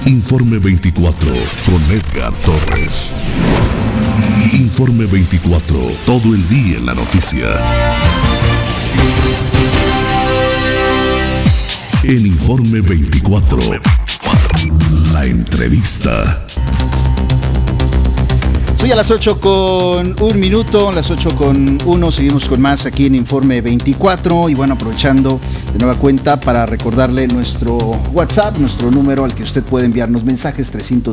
Informe 24 con Edgar Torres. Informe 24, todo el día en la noticia. En Informe 24, la entrevista. Soy a las 8:01, las 8:01, seguimos con más aquí en Informe 24 y bueno, aprovechando de nueva cuenta para recordarle nuestro WhatsApp, nuestro número al que usted puede enviarnos mensajes,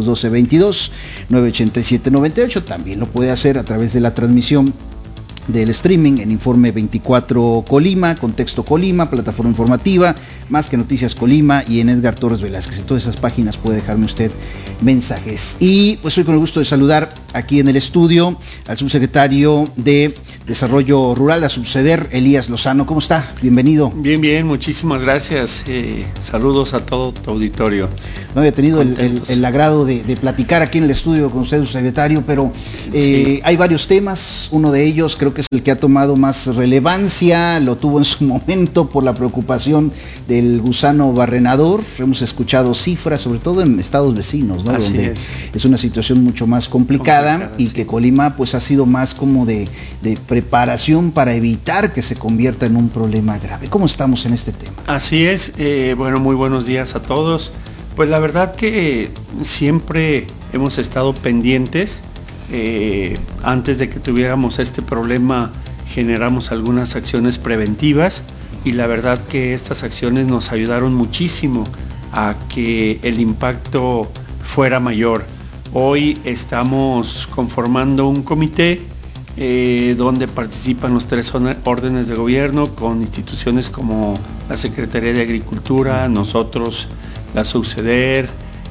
312-22-987-98, también lo puede hacer a través de la transmisión del streaming en Informe 24 Colima, Contexto Colima, plataforma informativa, Más que Noticias Colima y en Edgar Torres Velázquez. En todas esas páginas puede dejarme usted mensajes. Y pues hoy con el gusto de saludar aquí en el estudio al subsecretario de Desarrollo Rural, a subseder Elías Lozano. ¿Cómo está? Bienvenido. Bien, muchísimas gracias. Saludos a todo tu auditorio. No había tenido el agrado de platicar aquí en el estudio con usted, subsecretario, pero sí. Hay varios temas. Uno de ellos creo que es el que ha tomado más relevancia, lo tuvo en su momento por la preocupación del gusano barrenador. Hemos escuchado cifras, sobre todo en estados vecinos, ¿no? Así donde es una situación mucho más complicada y sí, que Colima pues ha sido más como de preparación para evitar que se convierta en un problema grave. ¿Cómo estamos en este tema? Así es, bueno, muy buenos días a todos. Pues la verdad que siempre hemos estado pendientes. Antes de que tuviéramos este problema generamos algunas acciones preventivas y la verdad que estas acciones nos ayudaron muchísimo a que el impacto fuera mayor. Hoy estamos conformando un comité donde participan los 3 órdenes de gobierno con instituciones como la Secretaría de Agricultura, nosotros, la SUBSEDER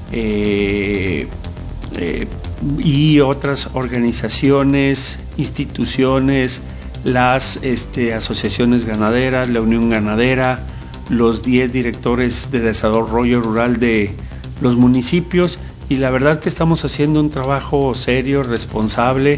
y otras organizaciones, instituciones, las asociaciones ganaderas, la Unión Ganadera, los 10 directores de desarrollo rural de los municipios, y la verdad que estamos haciendo un trabajo serio, responsable.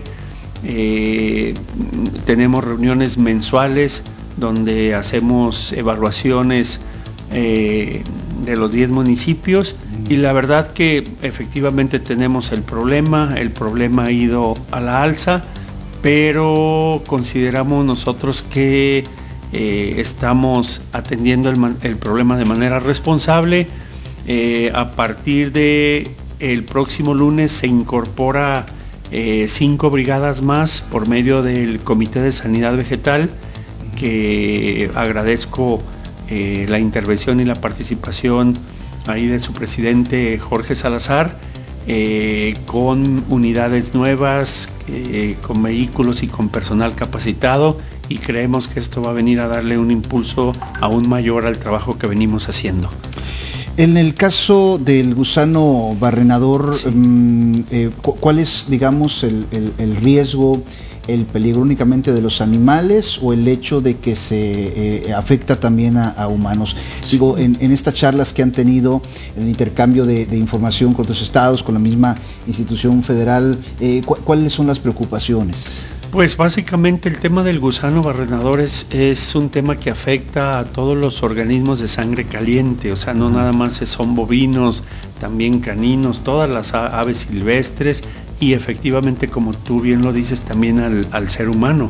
Tenemos reuniones mensuales donde hacemos evaluaciones de los 10 municipios y la verdad que efectivamente tenemos el problema ha ido a la alza, pero consideramos nosotros que estamos atendiendo el problema de manera responsable. A partir de el próximo lunes se incorpora 5 brigadas más por medio del Comité de Sanidad Vegetal, que agradezco la intervención y la participación ahí de su presidente Jorge Salazar, con unidades nuevas, con vehículos y con personal capacitado, y creemos que esto va a venir a darle un impulso aún mayor al trabajo que venimos haciendo. En el caso del gusano barrenador, sí. ¿Cuál es, digamos, el riesgo, el peligro únicamente de los animales o el hecho de que se afecta también a humanos? Sí. Digo, en estas charlas que han tenido, en el intercambio de información con otros estados, con la misma institución federal, ¿cuáles son las preocupaciones? Pues básicamente el tema del gusano barrenador es un tema que afecta a todos los organismos de sangre caliente, o sea, no nada más son bovinos, también caninos, todas las aves silvestres y efectivamente, como tú bien lo dices, también al ser humano.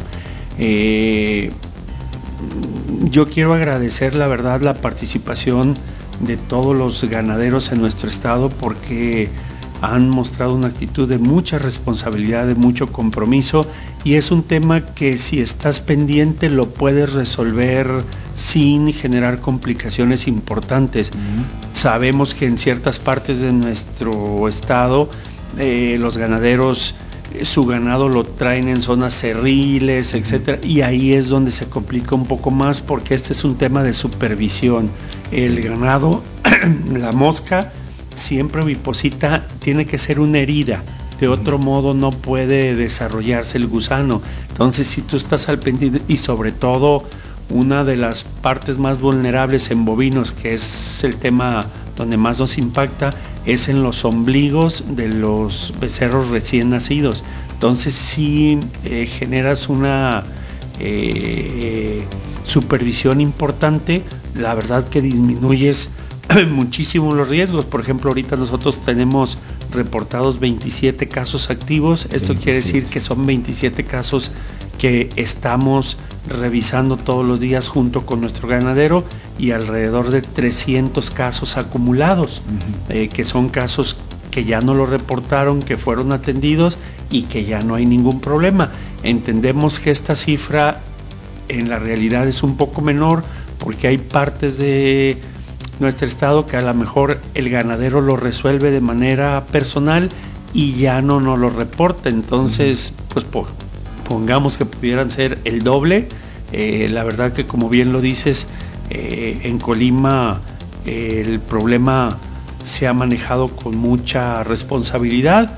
Yo quiero agradecer, la verdad, la participación de todos los ganaderos en nuestro estado, porque han mostrado una actitud de mucha responsabilidad, de mucho compromiso, y es un tema que si estás pendiente lo puedes resolver sin generar complicaciones importantes. Sabemos que en ciertas partes de nuestro estado los ganaderos su ganado lo traen en zonas cerriles, etcétera, y ahí es donde se complica un poco más, porque este es un tema de supervisión. El ganado, la mosca siempre oviposita, tiene que ser una herida, de otro modo no puede desarrollarse el gusano. Entonces, si tú estás al pendiente, y sobre todo una de las partes más vulnerables en bovinos, que es el tema donde más nos impacta, es en los ombligos de los becerros recién nacidos. Entonces si generas una supervisión importante, la verdad que disminuyes muchísimo los riesgos. Por ejemplo, ahorita nosotros tenemos reportados 27 casos activos. Esto 27. Quiere decir que son 27 casos que estamos revisando todos los días junto con nuestro ganadero, y alrededor de 300 casos acumulados, que son casos que ya no lo reportaron, que fueron atendidos y que ya no hay ningún problema. Entendemos que esta cifra en la realidad es un poco menor, porque hay partes de nuestro estado que a lo mejor el ganadero lo resuelve de manera personal y ya no nos lo reporta. Entonces, pues pongamos que pudieran ser el doble. La verdad que, como bien lo dices, en Colima el problema se ha manejado con mucha responsabilidad.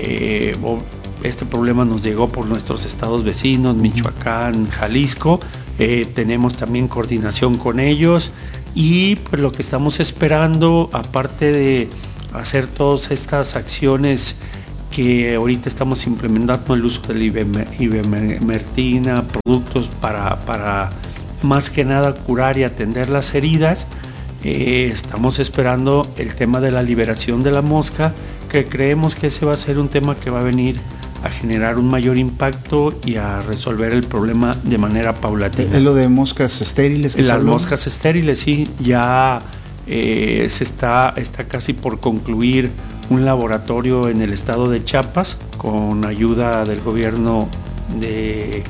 Este problema nos llegó por nuestros estados vecinos, Michoacán, Jalisco. Tenemos también coordinación con ellos, y pues lo que estamos esperando, aparte de hacer todas estas acciones que ahorita estamos implementando, el uso de la ivermectina, productos para más que nada curar y atender las heridas, estamos esperando el tema de la liberación de la mosca, que creemos que ese va a ser un tema que va a venir a generar un mayor impacto y a resolver el problema de manera paulatina. ¿Es lo de moscas estériles? Las moscas estériles, sí, ya se está casi por concluir un laboratorio en el estado de Chiapas con ayuda del gobierno de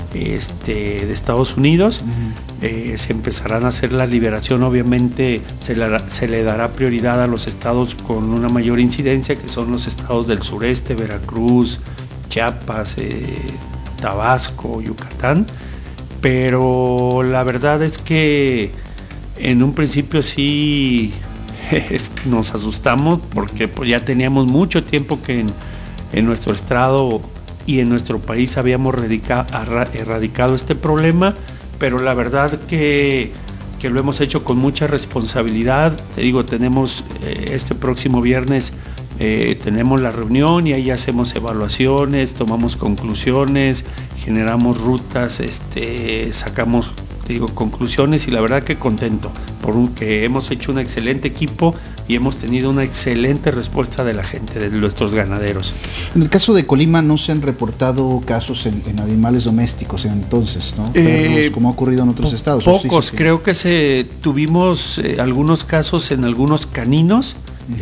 Estados Unidos. Se empezarán a hacer la liberación. Obviamente se le dará prioridad a los estados con una mayor incidencia, que son los estados del sureste, Veracruz, Chiapas, Tabasco, Yucatán. Pero la verdad es que en un principio sí nos asustamos, porque pues ya teníamos mucho tiempo que en nuestro estado y en nuestro país habíamos erradicado este problema, pero la verdad que lo hemos hecho con mucha responsabilidad. Te digo, tenemos este próximo viernes tenemos la reunión, y ahí hacemos evaluaciones, tomamos conclusiones, generamos rutas, sacamos, conclusiones, y la verdad que contento porque hemos hecho un excelente equipo y hemos tenido una excelente respuesta de la gente, de nuestros ganaderos. En el caso de Colima no se han reportado casos en animales domésticos entonces, ¿no? Perros, como ha ocurrido en otros estados. Pocos, sí, creo que tuvimos algunos casos en algunos caninos,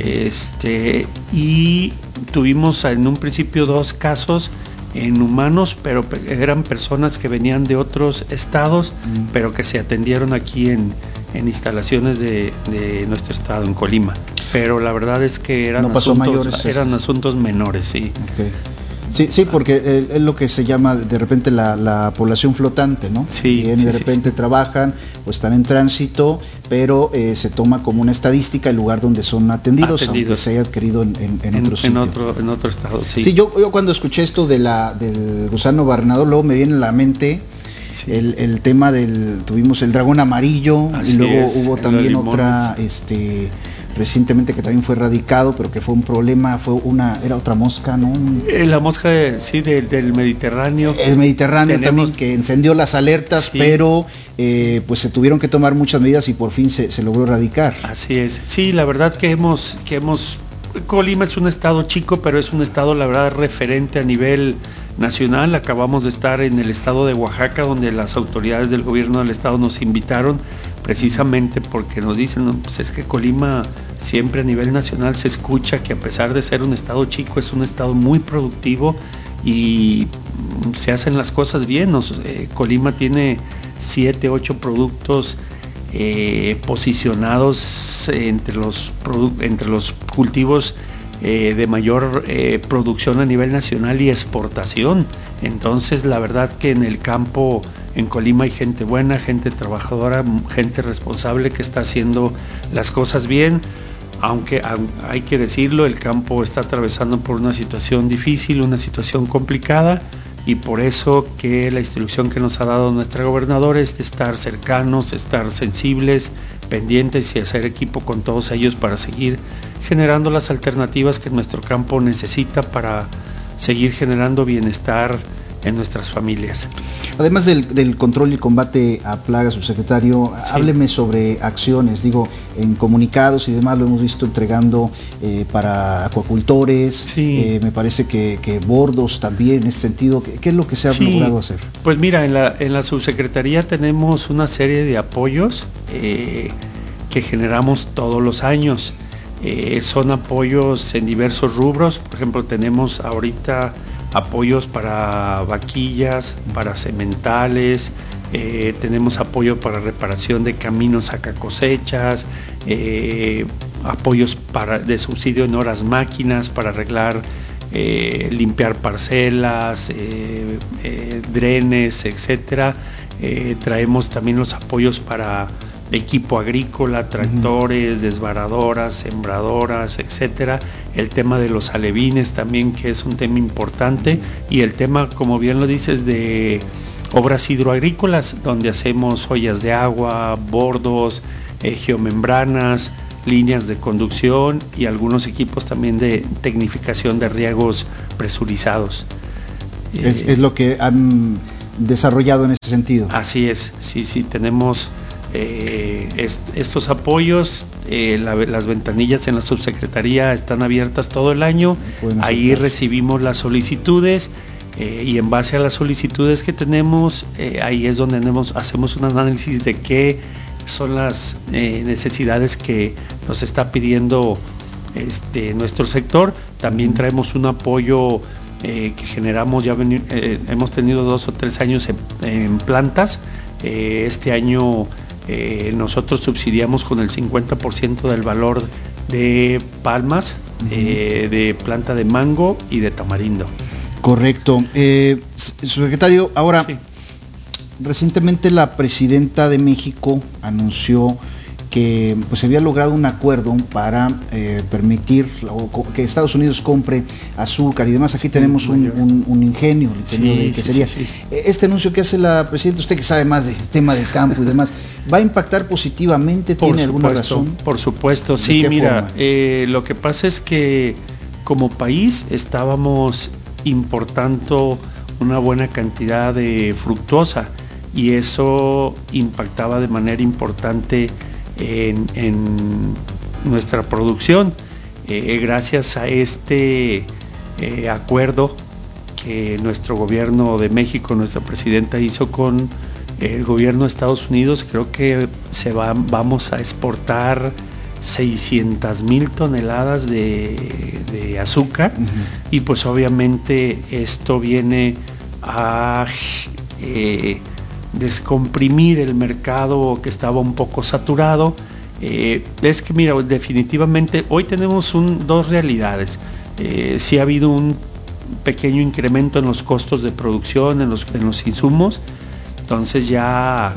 y tuvimos en un principio 2 casos en humanos, pero eran personas que venían de otros estados, pero que se atendieron aquí en instalaciones de nuestro estado, en Colima. Pero la verdad es que eran asuntos menores, sí. Okay. Sí, porque es lo que se llama de repente la población flotante, ¿no? Sí. De repente trabajan o están en tránsito, pero se toma como una estadística el lugar donde son atendidos. Aunque se haya adquirido en otro sitio. En otro estado, sí. Sí, yo cuando escuché esto del gusano barrenador, luego me viene a la mente el tema tuvimos el dragón amarillo. Así y luego hubo también otra recientemente que también fue erradicado, pero que fue un problema, era otra mosca, ¿no? La mosca del Mediterráneo. El Mediterráneo también, que encendió las alertas, sí. Pero pues se tuvieron que tomar muchas medidas y por fin se logró erradicar. Así es. Sí, la verdad que hemos Colima es un estado chico, pero es un estado, la verdad, referente a nivel nacional. Acabamos de estar en el estado de Oaxaca, donde las autoridades del gobierno del estado nos invitaron, precisamente porque nos dicen, no, pues es que Colima siempre a nivel nacional se escucha que, a pesar de ser un estado chico, es un estado muy productivo y se hacen las cosas bien. Colima tiene 7, 8 productos posicionados entre los cultivos de mayor producción a nivel nacional y exportación. Entonces, la verdad que en el campo, en Colima, hay gente buena, gente trabajadora, gente responsable que está haciendo las cosas bien. Aunque hay que decirlo, el campo está atravesando por una situación difícil, una situación complicada, y por eso que la instrucción que nos ha dado nuestra gobernadora es de estar cercanos, estar sensibles, pendientes y hacer equipo con todos ellos para seguir generando las alternativas que nuestro campo necesita para seguir generando bienestar en nuestras familias. Además del control y combate a plagas, subsecretario, sí, hábleme sobre acciones, digo, en comunicados y demás lo hemos visto entregando para acuacultores, sí, me parece que bordos también en ese sentido. ¿Qué es lo que se ha logrado hacer? Pues mira, en la subsecretaría tenemos una serie de apoyos que generamos todos los años. Son apoyos en diversos rubros. Por ejemplo, tenemos ahorita apoyos para vaquillas, para sementales, tenemos apoyo para reparación de caminos saca cosechas, apoyos de subsidio en horas máquinas para arreglar, limpiar parcelas, drenes, etcétera. Traemos también los apoyos para equipo agrícola, tractores, desbaradoras, sembradoras, etcétera. El tema de los alevines también, que es un tema importante, y el tema, como bien lo dices, de obras hidroagrícolas, donde hacemos ollas de agua, bordos, geomembranas, líneas de conducción y algunos equipos también de tecnificación de riegos presurizados. Es lo que han desarrollado en ese sentido. Así es, sí, tenemos estos apoyos. Las ventanillas en la subsecretaría están abiertas todo el año. Ahí recibimos las solicitudes y en base a las solicitudes que tenemos, ahí es donde hacemos un análisis de qué son las necesidades que nos está pidiendo nuestro sector. También traemos un apoyo que generamos, hemos tenido 2 o 3 años en plantas. Este año nosotros subsidiamos con el 50% del valor de palmas, de planta de mango y de tamarindo. Correcto. Secretario, ahora, sí, recientemente la presidenta de México anunció que pues se había logrado un acuerdo para permitir que Estados Unidos compre azúcar y demás. Aquí tenemos un ingenio, que sería. Este anuncio que hace la presidenta, usted que sabe más del tema del campo y demás, ¿va a impactar positivamente? ¿Tiene alguna razón? Por supuesto, sí, mira, lo que pasa es que como país estábamos importando una buena cantidad de fructosa y eso impactaba de manera importante en nuestra producción. Gracias a este acuerdo que nuestro gobierno de México, nuestra presidenta hizo con el gobierno de Estados Unidos, creo que vamos a exportar 600,000 toneladas de azúcar, y pues obviamente esto viene a descomprimir el mercado que estaba un poco saturado. Es que mira, definitivamente hoy tenemos dos realidades. Sí ha habido un pequeño incremento en los costos de producción, en los insumos. Entonces ya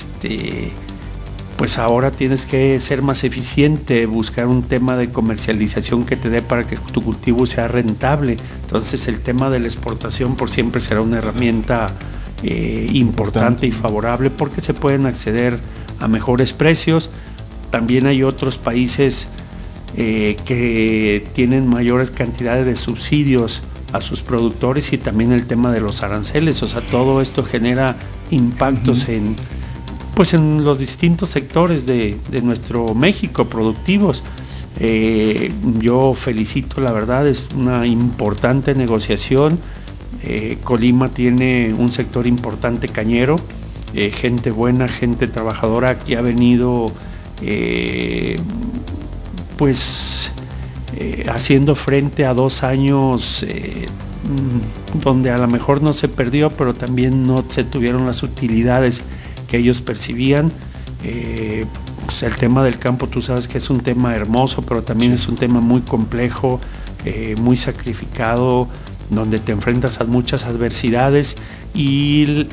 pues ahora tienes que ser más eficiente, buscar un tema de comercialización que te dé para que tu cultivo sea rentable. Entonces el tema de la exportación por siempre será una herramienta importante y favorable, porque se pueden acceder a mejores precios. También hay otros países que tienen mayores cantidades de subsidios a sus productores, y también el tema de los aranceles. O sea, todo esto genera impactos en los distintos sectores de nuestro México productivos. Yo felicito, la verdad, es una importante negociación. Colima tiene un sector importante cañero, gente buena, gente trabajadora que ha venido haciendo frente a 2 años donde a lo mejor no se perdió, pero también no se tuvieron las utilidades que ellos percibían. Pues el tema del campo, tú sabes que es un tema hermoso, pero también es un tema muy complejo, muy sacrificado, donde te enfrentas a muchas adversidades, y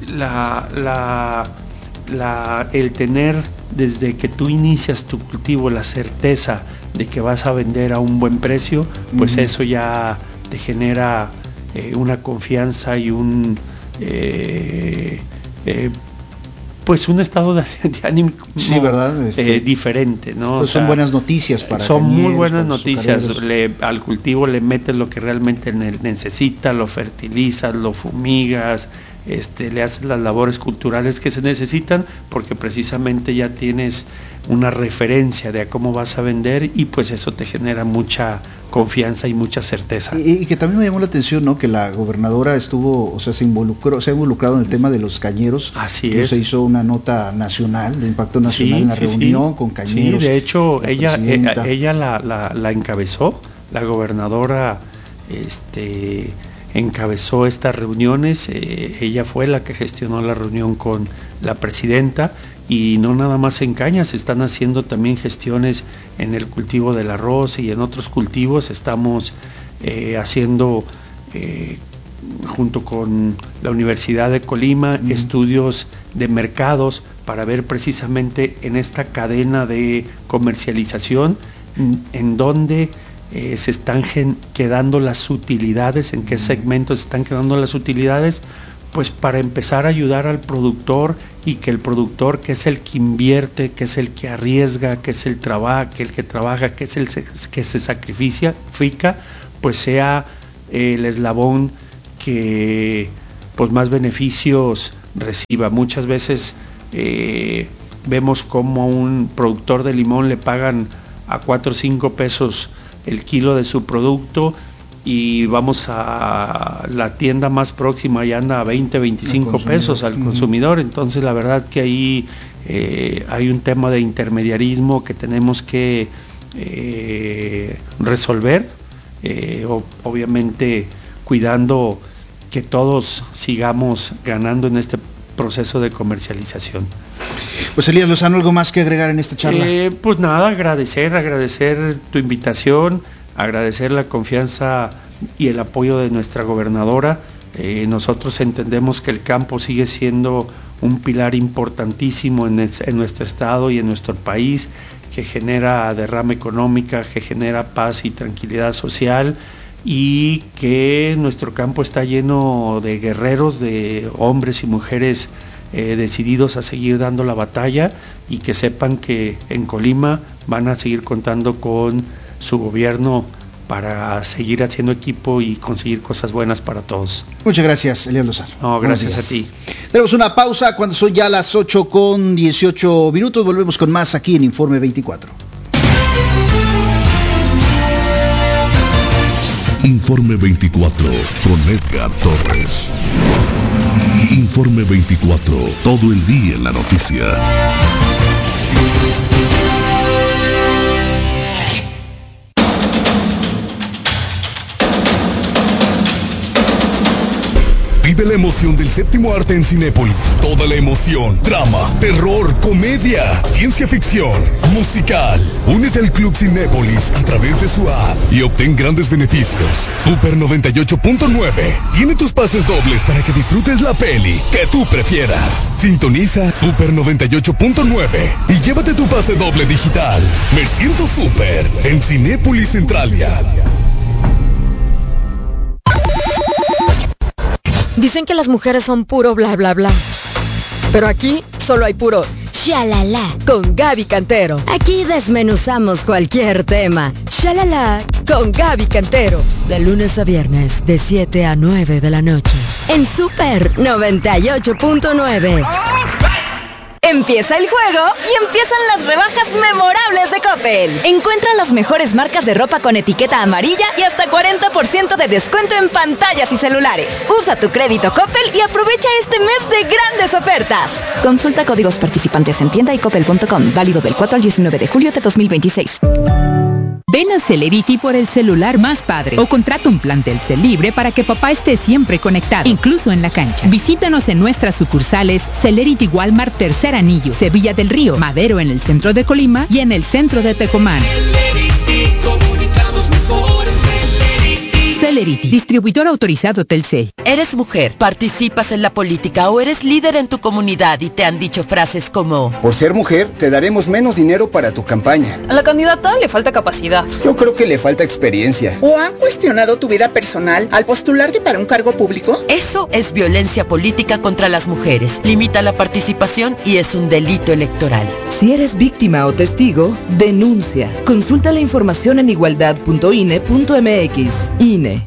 el tener desde que tú inicias tu cultivo la certeza de que vas a vender a un buen precio, pues eso ya te genera una confianza y pues un estado de ánimo sí, ¿verdad? Diferente, ¿no? Pues son buenas noticias para son cañeros, muy buenas para noticias. Al cultivo le metes lo que realmente necesita, lo fertilizas, lo fumigas, le haces las labores culturales que se necesitan, porque precisamente ya tienes una referencia de a cómo vas a vender, y pues eso te genera mucha confianza y mucha certeza. Y que también me llamó la atención, ¿no?, que la gobernadora se ha involucrado en el tema de los cañeros. Así es. Se hizo una nota nacional, de impacto nacional, en la reunión con cañeros. Sí, de hecho, ella la encabezó, la gobernadora encabezó estas reuniones, ella fue la que gestionó la reunión con la presidenta, y no nada más en caña, se están haciendo también gestiones en el cultivo del arroz y en otros cultivos. Estamos haciendo junto con la Universidad de Colima estudios de mercados para ver precisamente en esta cadena de comercialización en dónde se están quedando las utilidades, en qué segmentos se están quedando las utilidades, pues para empezar a ayudar al productor, y que el productor, que es el que invierte, que es el que arriesga, que es el que trabaja, que es el que se sacrifica, pues sea el eslabón que pues más beneficios reciba. Muchas veces vemos como a un productor de limón le pagan a 4 o 5 pesos el kilo de su producto, y vamos a la tienda más próxima y anda a 20, 25 pesos al consumidor. Entonces la verdad que ahí hay un tema de intermediarismo que tenemos que resolver, obviamente cuidando que todos sigamos ganando en este proceso de comercialización. Pues Elías Lozano, ¿algo más que agregar en esta charla? Pues nada, agradecer tu invitación, agradecer la confianza y el apoyo de nuestra gobernadora. Nosotros entendemos que el campo sigue siendo un pilar importantísimo en nuestro estado y en nuestro país, que genera derrama económica, que genera paz y tranquilidad social, y que nuestro campo está lleno de guerreros, de hombres y mujeres decididos a seguir dando la batalla, y que sepan que en Colima van a seguir contando con su gobierno para seguir haciendo equipo y conseguir cosas buenas para todos. Muchas gracias, Elías Lozano. No, gracias a ti. Tenemos una pausa cuando son ya las 8:18. Volvemos con más aquí en Informe 24. Informe 24 con Edgar Torres. Informe 24, todo el día en la noticia. Vive la emoción del séptimo arte en Cinépolis. Toda la emoción, drama, terror, comedia, ciencia ficción, musical. Únete al Club Cinépolis a través de su app y obtén grandes beneficios. Super 98.9 tiene tus pases dobles para que disfrutes la peli que tú prefieras. Sintoniza Super 98.9 y llévate tu pase doble digital. Me siento súper en Cinépolis Centralia. Dicen que las mujeres son puro bla bla bla, pero aquí solo hay puro shalala con Gaby Cantero. Aquí desmenuzamos cualquier tema. Shalala con Gaby Cantero, de lunes a viernes de 7 a 9 de la noche en Super 98.9. Empieza el juego y empiezan las rebajas memorables de Coppel. Encuentra las mejores marcas de ropa con etiqueta amarilla y hasta 40% de descuento en pantallas y celulares. Usa tu crédito Coppel y aprovecha este mes de grandes ofertas. Consulta códigos participantes en tienda y coppel.com. Válido del 4 al 19 de julio de 2026. Ven a Celerity por el celular más padre o contrata un plan Telcel libre para que papá esté siempre conectado, incluso en la cancha. Visítanos en nuestras sucursales Celerity Walmart Tercer Anillo, Sevilla del Río, Madero en el centro de Colima y en el centro de Tecomán. Celerity, distribuidor autorizado Telcel. ¿Eres mujer, participas en la política o eres líder en tu comunidad y te han dicho frases como: por ser mujer, te daremos menos dinero para tu campaña? A la candidata le falta capacidad. Yo creo que le falta experiencia. ¿O han cuestionado tu vida personal al postularte para un cargo público? Eso es violencia política contra las mujeres. Limita la participación y es un delito electoral. Si eres víctima o testigo, denuncia. Consulta la información en igualdad.ine.mx. INE.